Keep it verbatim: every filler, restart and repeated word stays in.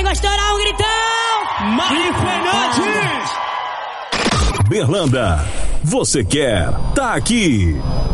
Quem vai estourar um gritão? Mário Fernandes! Berlanda, você quer, tá aqui.